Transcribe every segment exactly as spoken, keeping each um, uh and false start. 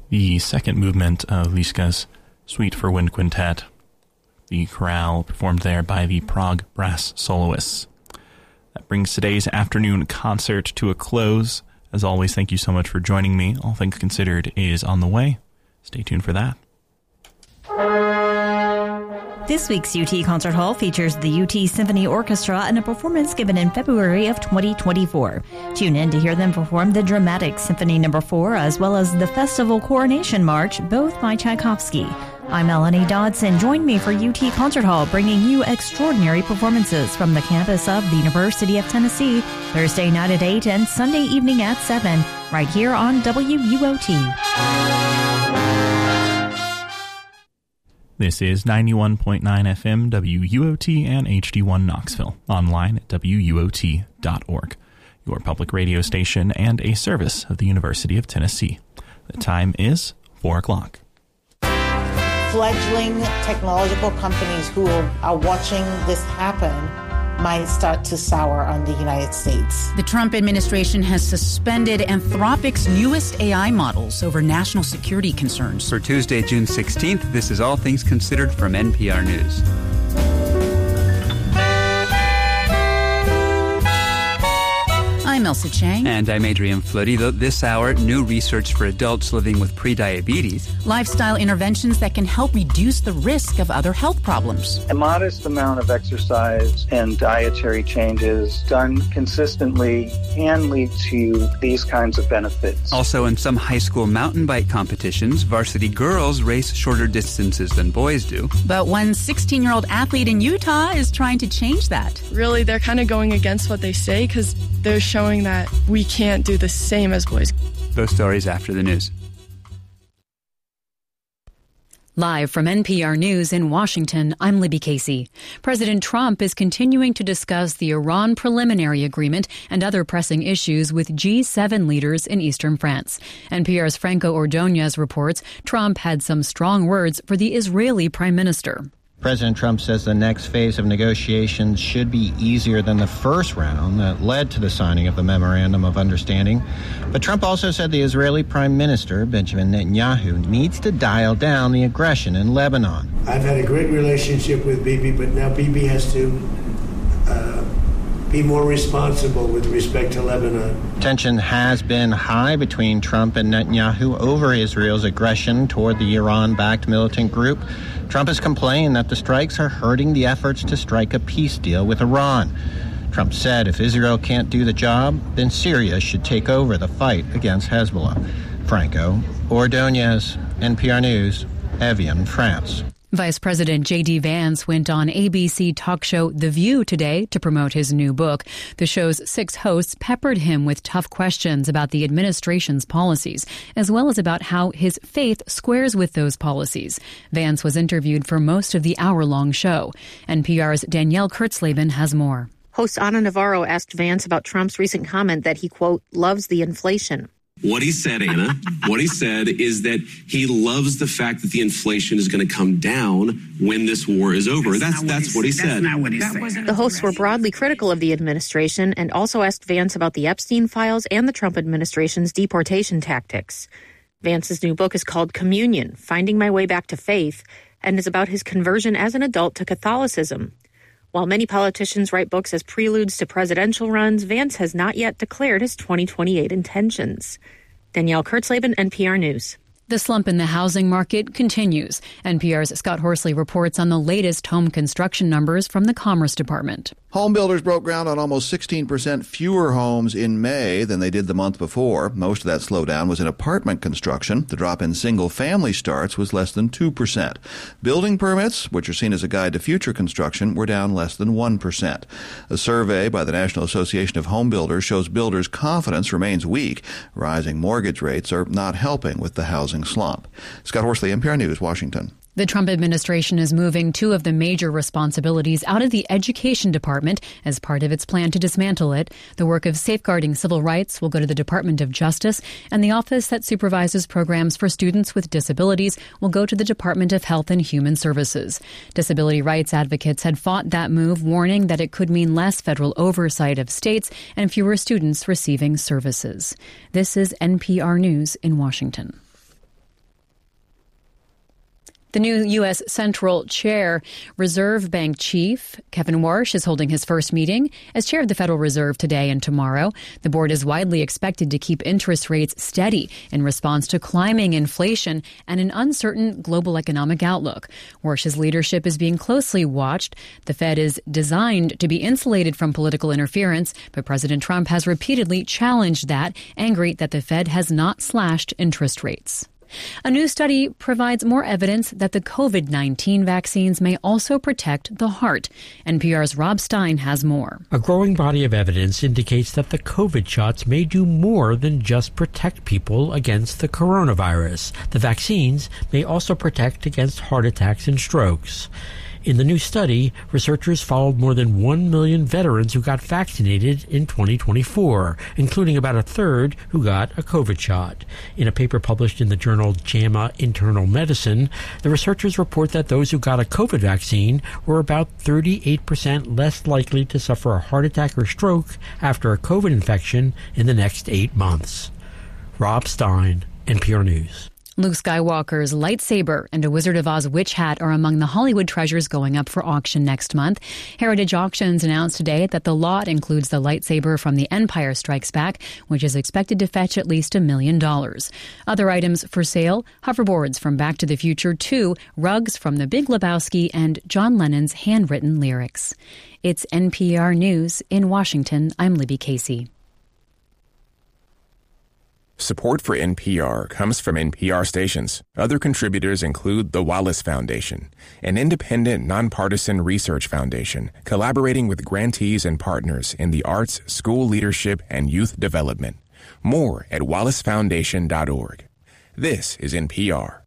the second movement of Liszka's Suite for Wind Quintet. The chorale performed there by the Prague Brass Soloists. That brings today's afternoon concert to a close. As always, thank you so much for joining me. All Things Considered is on the way. Stay tuned for that. This week's U T Concert Hall features the U T Symphony Orchestra and a performance given in February of twenty twenty-four. Tune in to hear them perform the Dramatic Symphony Number four as well as the Festival Coronation March, both by Tchaikovsky. I'm Melanie Dodson. Join me for U T Concert Hall, bringing you extraordinary performances from the campus of the University of Tennessee, Thursday night at eight and Sunday evening at seven, right here on W U O T. This is ninety-one point nine F M W U O T and H D one Knoxville, online at W U O T dot org, your public radio station and a service of the University of Tennessee. The time is four o'clock. Fledgling technological companies who are watching this happen might start to sour on the United States. The Trump administration has suspended Anthropic's newest A I models over national security concerns. For Tuesday, June sixteenth, this is All Things Considered from N P R News. I'm Elsa Chang. And I'm Adrian Florido. This hour, new research for adults living with prediabetes. Lifestyle interventions that can help reduce the risk of other health problems. A modest amount of exercise and dietary changes done consistently can lead to these kinds of benefits. Also, in some high school mountain bike competitions, varsity girls race shorter distances than boys do. But one sixteen-year-old athlete in Utah is trying to change that. Really, they're kind of going against what they say because they're showing that we can't do the same as boys. Those stories after the news. Live from N P R News in Washington, I'm Libby Casey. President Trump is continuing to discuss the Iran preliminary agreement and other pressing issues with G seven leaders in eastern France. N P R's Franco Ordonez reports Trump had some strong words for the Israeli prime minister. President Trump says the next phase of negotiations should be easier than the first round that led to the signing of the Memorandum of Understanding. But Trump also said the Israeli Prime Minister, Benjamin Netanyahu, needs to dial down the aggression in Lebanon. I've had a great relationship with Bibi, but now Bibi has to uh, be more responsible with respect to Lebanon. Tension has been high between Trump and Netanyahu over Israel's aggression toward the Iran-backed militant group. Trump has complained that the strikes are hurting the efforts to strike a peace deal with Iran. Trump said if Israel can't do the job, then Syria should take over the fight against Hezbollah. Franco Ordonez, N P R News, Evian, France. Vice President J D Vance went on A B C talk show The View today to promote his new book. The show's six hosts peppered him with tough questions about the administration's policies, as well as about how his faith squares with those policies. Vance was interviewed for most of the hour-long show. N P R's Danielle Kurtzleben has more. Host Ana Navarro asked Vance about Trump's recent comment that he, quote, loves the inflation. What he said, Anna, what he said is that he loves the fact that the inflation is going to come down when this war is over. That's that's, that's what he said. What he said. The hosts were broadly critical of the administration and also asked Vance about the Epstein files and the Trump administration's deportation tactics. Vance's new book is called Communion, Finding My Way Back to Faith, and is about his conversion as an adult to Catholicism. While many politicians write books as preludes to presidential runs, Vance has not yet declared his twenty twenty-eight intentions. Danielle Kurtzleben, N P R News. The slump in the housing market continues. N P R's Scott Horsley reports on the latest home construction numbers from the Commerce Department. Home builders broke ground on almost sixteen percent fewer homes in May than they did the month before. Most of that slowdown was in apartment construction. The drop in single-family starts was less than two percent. Building permits, which are seen as a guide to future construction, were down less than one percent. A survey by the National Association of Home Builders shows builders' confidence remains weak. Rising mortgage rates are not helping with the housing slump. Scott Horsley, N P R News, Washington. The Trump administration is moving two of the major responsibilities out of the Education Department as part of its plan to dismantle it. The work of safeguarding civil rights will go to the Department of Justice, and the office that supervises programs for students with disabilities will go to the Department of Health and Human Services. Disability rights advocates had fought that move, warning that it could mean less federal oversight of states and fewer students receiving services. This is N P R News in Washington. The new U S Central Chair, Reserve Bank Chief Kevin Warsh, is holding his first meeting as chair of the Federal Reserve today and tomorrow. The board is widely expected to keep interest rates steady in response to climbing inflation and an uncertain global economic outlook. Warsh's leadership is being closely watched. The Fed is designed to be insulated from political interference, but President Trump has repeatedly challenged that, angry that the Fed has not slashed interest rates. A new study provides more evidence that the COVID nineteen vaccines may also protect the heart. N P R's Rob Stein has more. A growing body of evidence indicates that the COVID shots may do more than just protect people against the coronavirus. The vaccines may also protect against heart attacks and strokes. In the new study, researchers followed more than one million veterans who got vaccinated in twenty twenty-four, including about a third who got a COVID shot. In a paper published in the journal JAMA Internal Medicine, the researchers report that those who got a COVID vaccine were about thirty-eight percent less likely to suffer a heart attack or stroke after a COVID infection in the next eight months. Rob Stein, N P R News. Luke Skywalker's lightsaber and a Wizard of Oz witch hat are among the Hollywood treasures going up for auction next month. Heritage Auctions announced today that the lot includes the lightsaber from The Empire Strikes Back, which is expected to fetch at least a million dollars. Other items for sale: hoverboards from Back to the Future two, rugs from The Big Lebowski, and John Lennon's handwritten lyrics. It's N P R News in Washington. I'm Libby Casey. Support for N P R comes from N P R stations. Other contributors include the Wallace Foundation, an independent, nonpartisan research foundation collaborating with grantees and partners in the arts, school leadership, and youth development. More at wallace foundation dot org. This is N P R.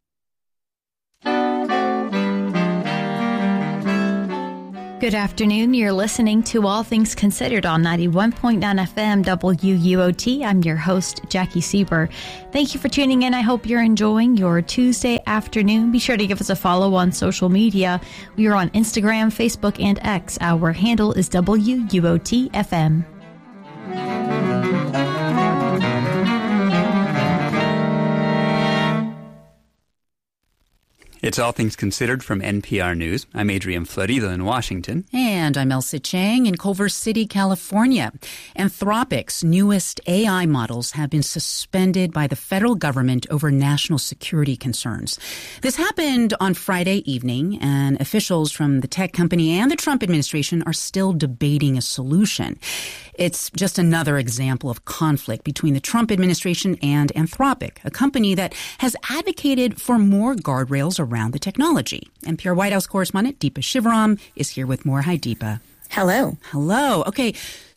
Good afternoon. You're listening to All Things Considered on ninety-one point nine F M W U O T. I'm your host, Jackie Sieber. Thank you for tuning in. I hope you're enjoying your Tuesday afternoon. Be sure to give us a follow on social media. We are on Instagram, Facebook, and X. Our handle is W U O T F M. It's All Things Considered from N P R News. I'm Adrian Florido in Washington. And I'm Elsa Chang in Culver City, California. Anthropic's newest A I models have been suspended by the federal government over national security concerns. This happened on Friday evening, and officials from the tech company and the Trump administration are still debating a solution. It's just another example of conflict between the Trump administration and Anthropic, a company that has advocated for more guardrails around the technology. N P R White House correspondent Deepa Shivaram is here with more. Hi, Deepa. Hello. Hello. Okay,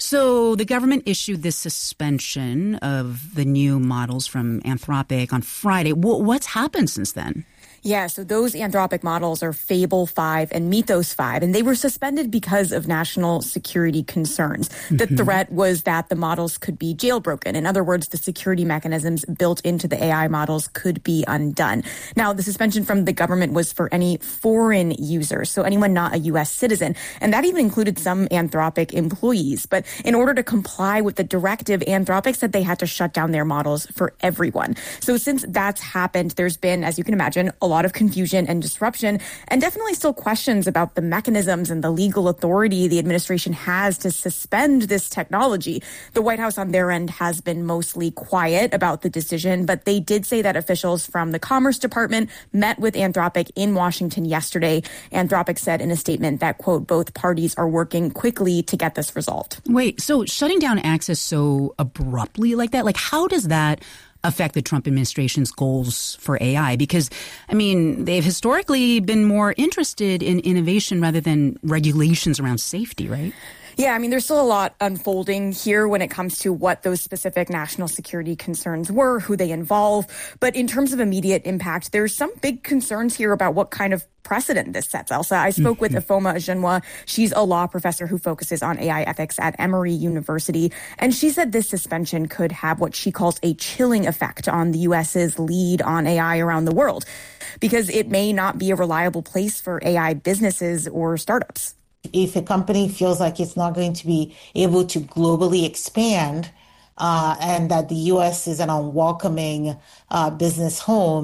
so the government issued this suspension of the new models from Anthropic on Friday. W- what's happened since then? Yeah, so those Anthropic models are Fable five and Mythos five, and they were suspended because of national security concerns. Mm-hmm. The threat was that the models could be jailbroken. In other words, the security mechanisms built into the A I models could be undone. Now, the suspension from the government was for any foreign users, so anyone not a U S citizen, and that even included some Anthropic employees. But in order to comply with the directive, Anthropic said they had to shut down their models for everyone. So since that's happened, there's been, as you can imagine, a lot of confusion and disruption, and definitely still questions about the mechanisms and the legal authority the administration has to suspend this technology. The White House on their end has been mostly quiet about the decision, but they did say that officials from the Commerce Department met with Anthropic in Washington yesterday. Anthropic said in a statement that, quote, both parties are working quickly to get this resolved. Wait, so shutting down access so abruptly like that, like how does that affect the Trump administration's goals for A I? Because, I mean, they've historically been more interested in innovation rather than regulations around safety, right? Yeah, I mean, there's still a lot unfolding here when it comes to what those specific national security concerns were, who they involve. But in terms of immediate impact, there's some big concerns here about what kind of precedent this sets, Elsa. I spoke mm-hmm. with Ifoma Ajunwa. She's a law professor who focuses on A I ethics at Emory University. And she said this suspension could have what she calls a chilling effect on the U S's lead on A I around the world, because it may not be a reliable place for A I businesses or startups. If a company feels like it's not going to be able to globally expand uh, and that the U S is an unwelcoming uh, business home,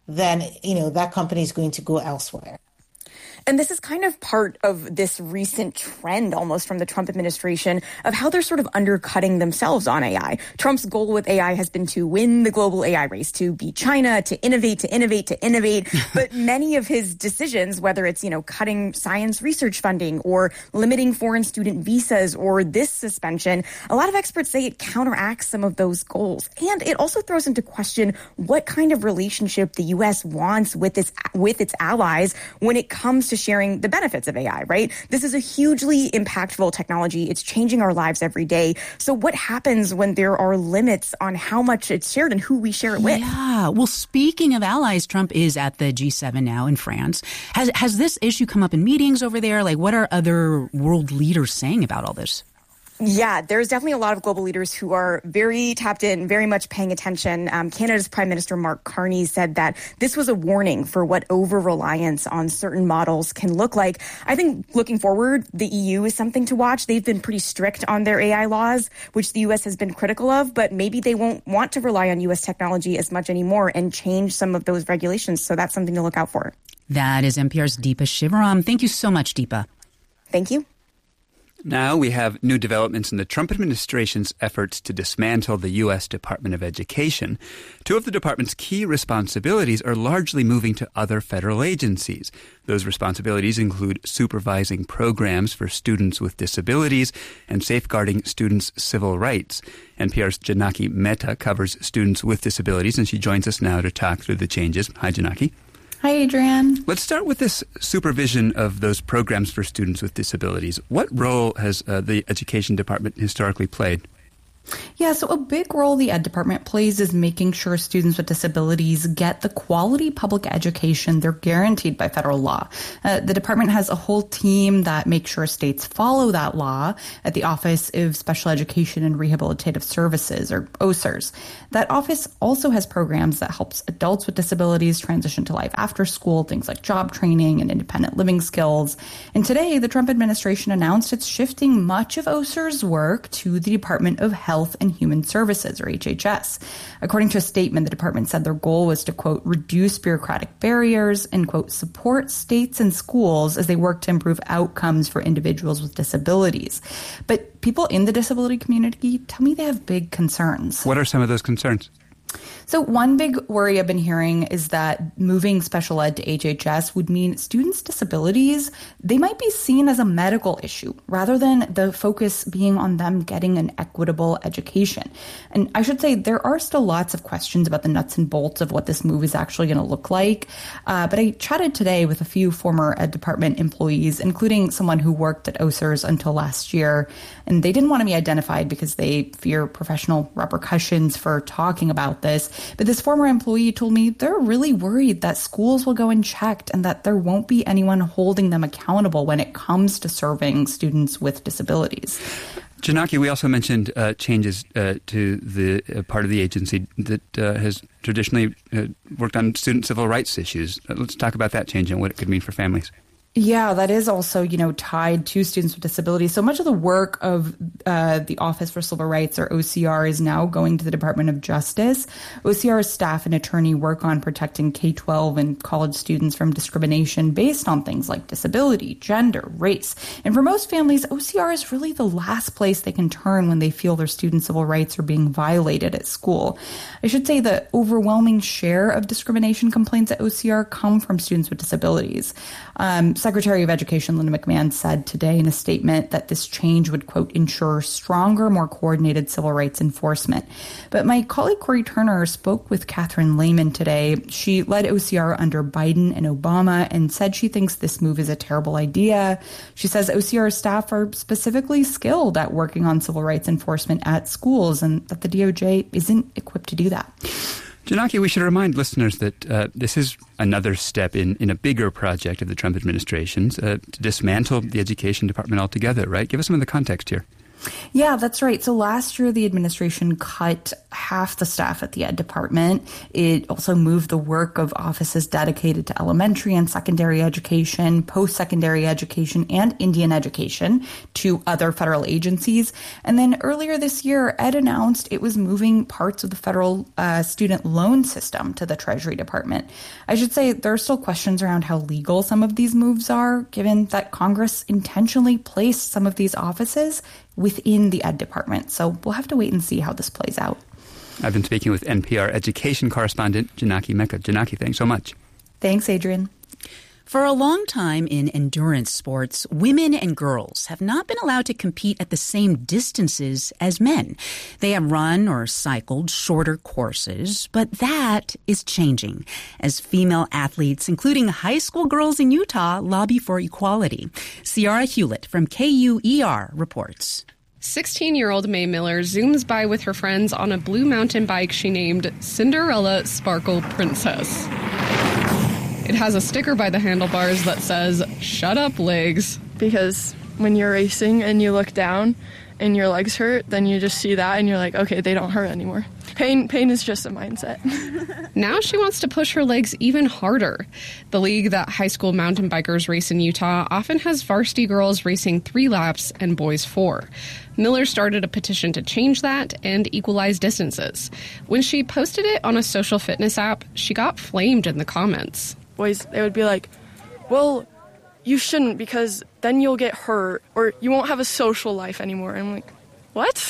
then, you know, that company is going to go elsewhere. And this is kind of part of this recent trend almost from the Trump administration of how they're sort of undercutting themselves on A I. Trump's goal with A I has been to win the global A I race, to beat China, to innovate, to innovate, to innovate. But many of his decisions, whether it's, you know, cutting science research funding or limiting foreign student visas or this suspension, a lot of experts say it counteracts some of those goals. And it also throws into question what kind of relationship the U S wants with its, with its allies when it comes to sharing the benefits of A I, right? This is a hugely impactful technology. It's changing our lives every day. So what happens when there are limits on how much it's shared and who we share it with? Yeah. Well, speaking of allies, Trump is at the G seven now in France. Has has this issue come up in meetings over there? Like, what are other world leaders saying about all this? Yeah, there's definitely a lot of global leaders who are very tapped in, very much paying attention. Um, Canada's Prime Minister Mark Carney said that this was a warning for what over-reliance on certain models can look like. I think looking forward, the E U is something to watch. They've been pretty strict on their A I laws, which the U S has been critical of, but maybe they won't want to rely on U S technology as much anymore and change some of those regulations. So that's something to look out for. That is N P R's Deepa Shivaram. Thank you so much, Deepa. Thank you. Now we have new developments in the Trump administration's efforts to dismantle the U S Department of Education. Two of the department's key responsibilities are largely moving to other federal agencies. Those responsibilities include supervising programs for students with disabilities and safeguarding students' civil rights. N P R's Janaki Mehta covers students with disabilities, and she joins us now to talk through the changes. Hi, Janaki. Hi, Adrian. Let's start with this supervision of those programs for students with disabilities. What role has uh, the Education Department historically played? Yeah, so a big role the Ed Department plays is making sure students with disabilities get the quality public education they're guaranteed by federal law. Uh, the department has a whole team that makes sure states follow that law at the Office of Special Education and Rehabilitative Services, or O S E R S. That office also has programs that helps adults with disabilities transition to life after school, things like job training and independent living skills. And today, the Trump administration announced it's shifting much of O S E R S work to the Department of Health Health and Human Services, or H H S. According to a statement, the department said their goal was to, quote, reduce bureaucratic barriers and, quote, support states and schools as they work to improve outcomes for individuals with disabilities. But people in the disability community tell me they have big concerns. What are some of those concerns? So one big worry I've been hearing is that moving special ed to H H S would mean students' disabilities, they might be seen as a medical issue rather than the focus being on them getting an equitable education. And I should say there are still lots of questions about the nuts and bolts of what this move is actually going to look like. Uh, but I chatted today with a few former Ed Department employees, including someone who worked at O S E R S until last year. And they didn't want to be identified because they fear professional repercussions for talking about this. But this former employee told me they're really worried that schools will go unchecked and that there won't be anyone holding them accountable when it comes to serving students with disabilities. Janaki, we also mentioned uh, changes uh, to the uh, part of the agency that uh, has traditionally uh, worked on student civil rights issues. Uh, let's talk about that change and what it could mean for families. Yeah, that is also, you know, tied to students with disabilities. So much of the work of uh, the Office for Civil Rights, or O C R, is now going to the Department of Justice. O C R's staff and attorney work on protecting K twelve and college students from discrimination based on things like disability, gender, race. And for most families, O C R is really the last place they can turn when they feel their student civil rights are being violated at school. I should say the overwhelming share of discrimination complaints at O C R come from students with disabilities. Um, Secretary of Education Linda McMahon said today in a statement that this change would, quote, ensure stronger, more coordinated civil rights enforcement. But my colleague Corey Turner spoke with Catherine Lehman today. She led O C R under Biden and Obama and said she thinks this move is a terrible idea. She says O C R staff are specifically skilled at working on civil rights enforcement at schools and that the D O J isn't equipped to do that. Janaki, we should remind listeners that uh, this is another step in, in a bigger project of the Trump administration's uh, to dismantle the Education Department altogether, right? Give us some of the context here. Yeah, that's right. So last year, the administration cut half the staff at the Ed Department. It also moved the work of offices dedicated to elementary and secondary education, post-secondary education, and Indian education to other federal agencies. And then earlier this year, Ed announced it was moving parts of the federal uh, student loan system to the Treasury Department. I should say there are still questions around how legal some of these moves are, given that Congress intentionally placed some of these offices within the Ed Department. So we'll have to wait and see how this plays out. I've been speaking with N P R education correspondent Janaki Mecca. Janaki, thanks so much. Thanks, Adrian. For a long time in endurance sports, women and girls have not been allowed to compete at the same distances as men. They have run or cycled shorter courses, but that is changing as female athletes, including high school girls in Utah, lobby for equality. Ciara Hewlett from K U E R reports. sixteen-year-old May Miller zooms by with her friends on a blue mountain bike she named Cinderella Sparkle Princess. It has a sticker by the handlebars that says, "Shut up, legs." Because when you're racing and you look down and your legs hurt, then you just see that and you're like, okay, they don't hurt anymore. Pain pain is just a mindset. Now she wants to push her legs even harder. The league that high school mountain bikers race in Utah often has varsity girls racing three laps and boys four. Miller started a petition to change that and equalize distances. When she posted it on a social fitness app, she got flamed in the comments. Boys, they would be like, well, you shouldn't because then you'll get hurt or you won't have a social life anymore. And I'm like, what?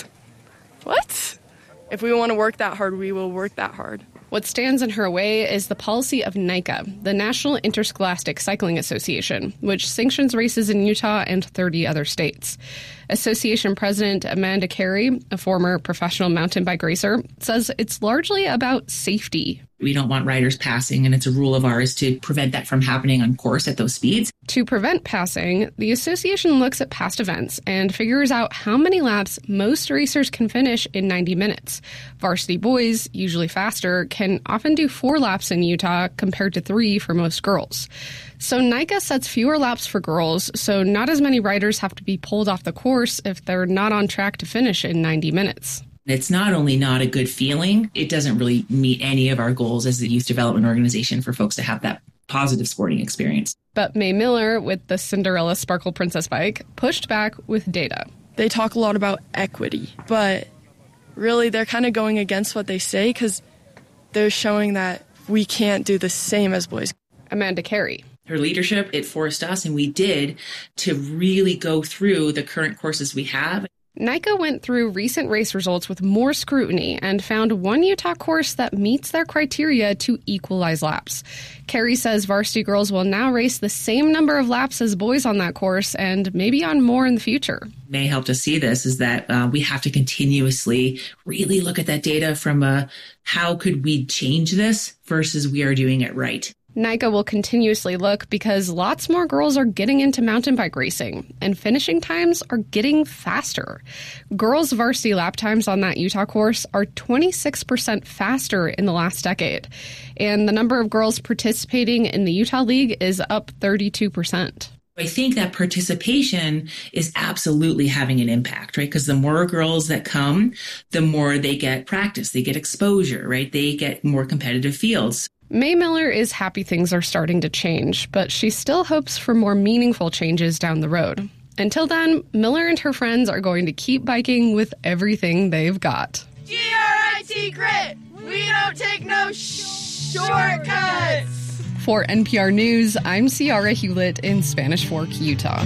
What? If we want to work that hard, we will work that hard. What stands in her way is the policy of NICA, the National Interscholastic Cycling Association, which sanctions races in Utah and thirty other states. Association President Amanda Carey, a former professional mountain bike racer, says it's largely about safety. We don't want riders passing, and it's a rule of ours to prevent that from happening on course at those speeds. To prevent passing, the association looks at past events and figures out how many laps most racers can finish in ninety minutes. Varsity boys, usually faster, can often do four laps in Utah compared to three for most girls. So NICA sets fewer laps for girls, so not as many riders have to be pulled off the course if they're not on track to finish in ninety minutes. It's not only not a good feeling, it doesn't really meet any of our goals as a youth development organization for folks to have that positive sporting experience. But May Miller, with the Cinderella Sparkle Princess bike, pushed back with data. They talk a lot about equity, but really they're kind of going against what they say because they're showing that we can't do the same as boys. Amanda Carey. Her leadership, it forced us, and we did, to really go through the current courses we have. NICA went through recent race results with more scrutiny and found one Utah course that meets their criteria to equalize laps. Carey says varsity girls will now race the same number of laps as boys on that course and maybe on more in the future. May helped us see this is that uh, we have to continuously really look at that data from a how could we change this versus we are doing it right. NICA will continuously look because lots more girls are getting into mountain bike racing, and finishing times are getting faster. Girls' varsity lap times on that Utah course are twenty-six percent faster in the last decade, and the number of girls participating in the Utah League is up thirty-two percent. I think that participation is absolutely having an impact, right? Because the more girls that come, the more they get practice, they get exposure, right? They get more competitive fields. May Miller is happy things are starting to change, but she still hopes for more meaningful changes down the road. Until then, Miller and her friends are going to keep biking with everything they've got. G R I T grit! We don't take no sh- shortcuts! For N P R News, I'm Ciara Hewlett in Spanish Fork, Utah.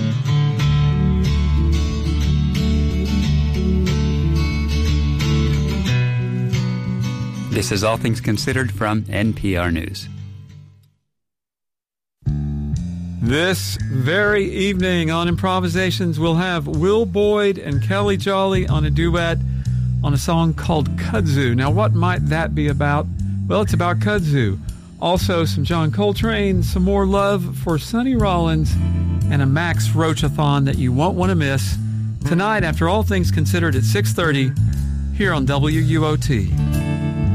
This is All Things Considered from N P R News. This very evening on Improvisations, we'll have Will Boyd and Kelly Jolly on a duet on a song called Kudzu. Now, what might that be about? Well, it's about kudzu. Also, some John Coltrane, some more love for Sonny Rollins, and a Max Roach-a-thon that you won't want to miss tonight after All Things Considered at six thirty here on W U O T.